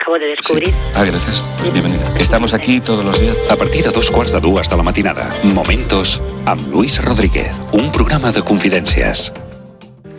acabo de descubrir. Sí. Gracias. Pues bienvenida. Estamos aquí todos los días. A partir de 2:45 de la matinada. Momentos amb Luis Rodríguez. Un programa de confidències.